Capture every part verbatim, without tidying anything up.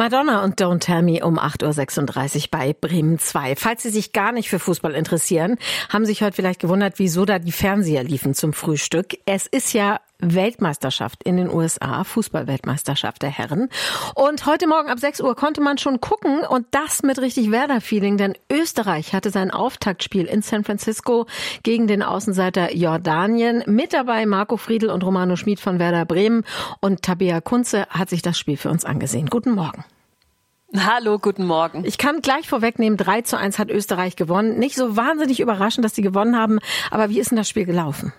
Madonna und Don't Tell Me um acht Uhr sechsunddreißig bei Bremen zwei. Falls Sie sich gar nicht für Fußball interessieren, haben sich heute vielleicht gewundert, wieso da die Fernseher liefen zum Frühstück. Es ist ja Weltmeisterschaft in den U S A, Fußball-Weltmeisterschaft der Herren. Und heute Morgen ab sechs Uhr konnte man schon gucken und das mit richtig Werder-Feeling, denn Österreich hatte sein Auftaktspiel in San Francisco gegen den Außenseiter Jordanien. Mit dabei Marco Friedl und Romano Schmid von Werder Bremen und Tabea Kunze hat sich das Spiel für uns angesehen. Guten Morgen. Hallo, guten Morgen. Ich kann gleich vorwegnehmen, drei zu eins hat Österreich gewonnen. Nicht so wahnsinnig überraschend, dass sie gewonnen haben, aber wie ist denn das Spiel gelaufen?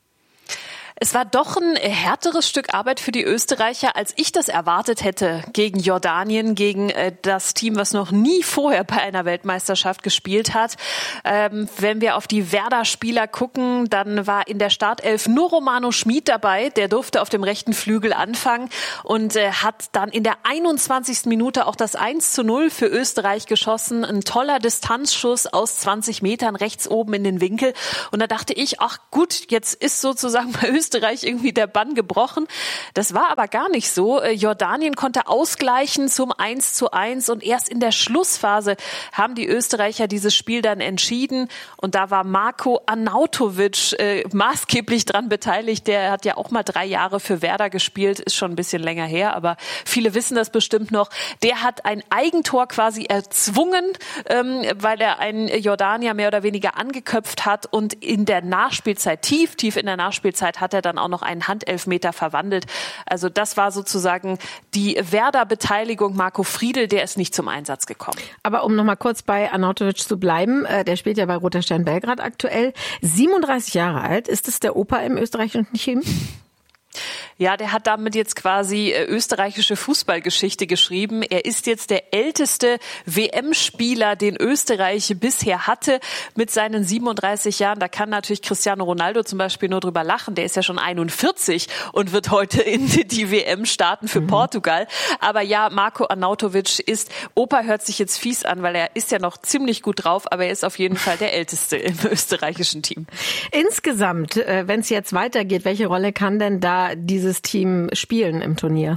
Es war doch ein härteres Stück Arbeit für die Österreicher, als ich das erwartet hätte gegen Jordanien, gegen äh, das Team, was noch nie vorher bei einer Weltmeisterschaft gespielt hat. Ähm, wenn wir auf die Werder-Spieler gucken, dann war in der Startelf nur Romano Schmid dabei. Der durfte auf dem rechten Flügel anfangen und äh, hat dann in der einundzwanzigsten Minute auch das eins zu null für Österreich geschossen. Ein toller Distanzschuss aus zwanzig Metern rechts oben in den Winkel. Und da dachte ich, ach gut, jetzt ist sozusagen bei Österreich Österreich irgendwie der Bann gebrochen. Das war aber gar nicht so. Jordanien konnte ausgleichen zum eins zu eins und erst in der Schlussphase haben die Österreicher dieses Spiel dann entschieden und da war Marko Arnautovic äh, maßgeblich dran beteiligt. Der hat ja auch mal drei Jahre für Werder gespielt, ist schon ein bisschen länger her, aber viele wissen das bestimmt noch. Der hat ein Eigentor quasi erzwungen, ähm, weil er einen Jordanier mehr oder weniger angeköpft hat und in der Nachspielzeit, tief, tief in der Nachspielzeit hat er dann auch noch einen Handelfmeter verwandelt. Also das war sozusagen die Werder-Beteiligung. Marco Friedl, der ist nicht zum Einsatz gekommen. Aber um noch mal kurz bei Arnautovic zu bleiben, der spielt ja bei Roter Stern Belgrad aktuell. siebenunddreißig Jahre alt. Ist es der Opa im österreichischen Team? Ja, der hat damit jetzt quasi österreichische Fußballgeschichte geschrieben. Er ist jetzt der älteste W M-Spieler, den Österreich bisher hatte mit seinen siebenunddreißig Jahren. Da kann natürlich Cristiano Ronaldo zum Beispiel nur drüber lachen. Der ist ja schon einundvierzig und wird heute in die W M starten für mhm. Portugal. Aber ja, Marko Arnautovic ist, Opa hört sich jetzt fies an, weil er ist ja noch ziemlich gut drauf, aber er ist auf jeden Fall der älteste im österreichischen Team. Insgesamt, wenn es jetzt weitergeht, welche Rolle kann denn da dieses Team spielen im Turnier?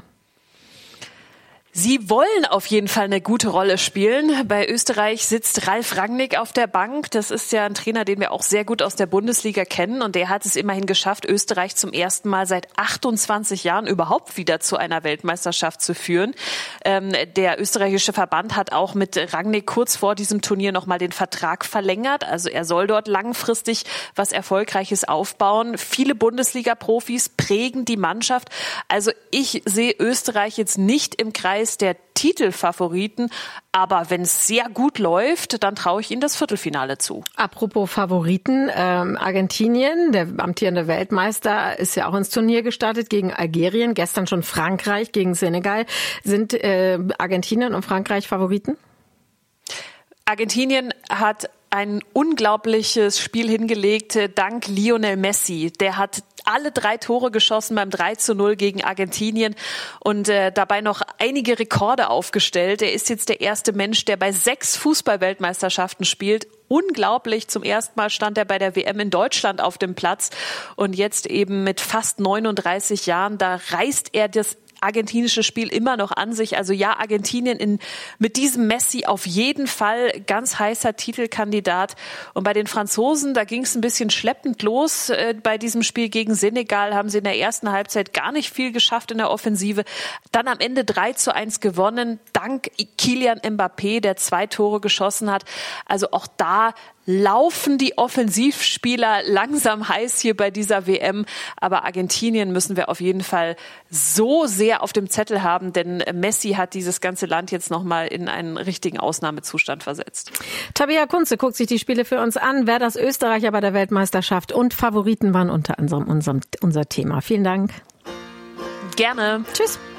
Sie wollen auf jeden Fall eine gute Rolle spielen. Bei Österreich sitzt Ralf Rangnick auf der Bank. Das ist ja ein Trainer, den wir auch sehr gut aus der Bundesliga kennen. Und der hat es immerhin geschafft, Österreich zum ersten Mal seit achtundzwanzig Jahren überhaupt wieder zu einer Weltmeisterschaft zu führen. Ähm, der österreichische Verband hat auch mit Rangnick kurz vor diesem Turnier nochmal den Vertrag verlängert. Also er soll dort langfristig was Erfolgreiches aufbauen. Viele Bundesliga-Profis prägen die Mannschaft. Also ich sehe Österreich jetzt nicht im Kreis der Titelfavoriten, aber wenn es sehr gut läuft, dann traue ich ihnen das Viertelfinale zu. Apropos Favoriten, ähm, Argentinien, der amtierende Weltmeister, ist ja auch ins Turnier gestartet gegen Algerien, gestern schon Frankreich gegen Senegal. Sind äh, Argentinien und Frankreich Favoriten? Argentinien hat ein unglaubliches Spiel hingelegt, dank Lionel Messi. Der hat alle drei Tore geschossen beim drei zu null gegen Argentinien und äh, dabei noch einige Rekorde aufgestellt. Er ist jetzt der erste Mensch, der bei sechs Fußball-Weltmeisterschaften spielt. Unglaublich, zum ersten Mal stand er bei der W M in Deutschland auf dem Platz und jetzt eben mit fast neununddreißig Jahren, da reißt er das argentinische Spiel immer noch an sich. Also ja, Argentinien in, mit diesem Messi auf jeden Fall ganz heißer Titelkandidat. Und bei den Franzosen, da ging es ein bisschen schleppend los. Äh, bei diesem Spiel gegen Senegal haben sie in der ersten Halbzeit gar nicht viel geschafft in der Offensive. Dann am Ende drei zu eins gewonnen, dank Kylian Mbappé, der zwei Tore geschossen hat. Also auch da laufen die Offensivspieler langsam heiß hier bei dieser W M. Aber Argentinien müssen wir auf jeden Fall so sehr auf dem Zettel haben, denn Messi hat dieses ganze Land jetzt nochmal in einen richtigen Ausnahmezustand versetzt. Tabea Kunze guckt sich die Spiele für uns an. Wer das Österreicher bei der Weltmeisterschaft und Favoriten waren unter anderem unser, unser Thema. Vielen Dank. Gerne. Tschüss.